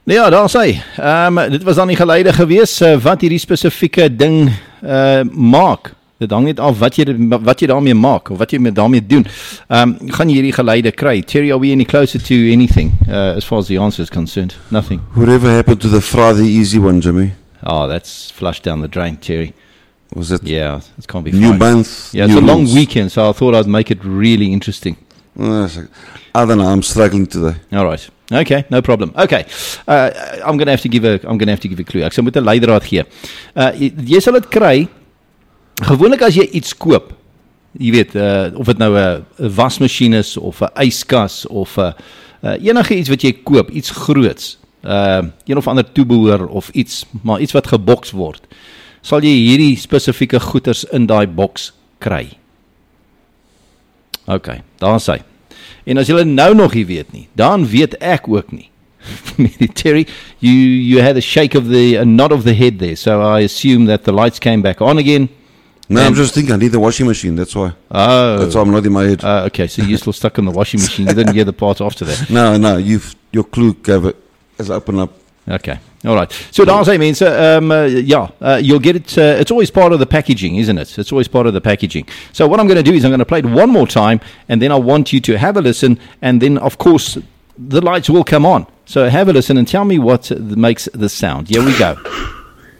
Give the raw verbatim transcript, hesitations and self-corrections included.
Ja, daar sê, um, dit was dan nie gelede gewees uh, wat hierdie spesifieke ding uh, maak. Dit hang net af wat jy, wat jy daarmee maak, of wat jy daarmee doen. Um, gaan jy hierdie geleide kry? Terry, are we any closer to anything, uh, as far as the answer is concerned? Nothing. Whatever happened to the Friday easy one, Jimmy? Oh, that's flushed down the drain, Terry. Was it? Yeah, it can't be New fine. month, Yeah, it's new a long rules. weekend, so I thought I'd make it really interesting. Oh, I don't know, I'm struggling today. All right. Okay, no problem. Okay. Uh, I'm going to have to give a I'm going to have to give a clue. Ek sal moet 'n leidraad gee. Uh jy, jy sal dit kry gewoonlik as jy iets koop. Jy weet, uh, of dit nou 'n wasmasjien is of 'n yskas of 'n uh, enige iets wat jy koop, iets groots. Uh een of ander toebehoor of iets, maar iets wat geboks word. Sal jy hierdie spesifieke goeders in daai boks kry. Okay, daar is hy. En as julle nou nog nie weet nie, dan weet ek ook nie. Terry, you you had a shake of the a nod of the head there, so I assume that the lights came back on again. No, I'm just thinking I need the washing machine, that's why. Oh. That's why I'm nodding my head. Uh, okay, so you're still stuck in the washing machine. You didn't hear the part after that. No, no, you've your clue gave it has opened up. Okay, all right. So daar sê mense, um, uh, yeah, uh, you'll get it, uh, it's always part of the packaging, isn't it? It's always part of the packaging. So what I'm going to do is I'm going to play it one more time, and then I want you to have a listen, and then, of course, the lights will come on. So have a listen and tell me what makes the sound. Here we go.